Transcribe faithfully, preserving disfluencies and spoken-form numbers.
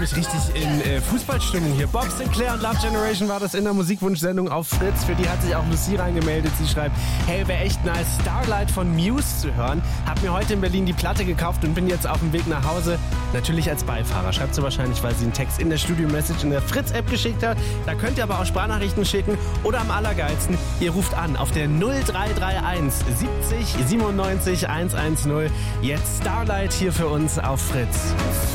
komme ich richtig in äh, Fußballstimmung hier. Bob Sinclair und Love Generation war das in der Musikwunschsendung auf Fritz. Für die hat sich auch Lucie reingemeldet. Sie schreibt, hey, wäre echt nice, Starlight von Muse zu hören. Hab mir heute in Berlin die Platte gekauft und bin jetzt auf dem Weg nach Hause. Natürlich als Beifahrer. Schreibt sie wahrscheinlich, weil sie einen Text in der Studio-Message in der Fritz-App geschickt hat. Da könnt ihr aber auch Sprachnachrichten schicken. Oder am allergeilsten, ihr ruft an auf der null drei drei eins siebzig siebenundneunzig hundertzehn. Jetzt Starlight hier für uns auf Fritz.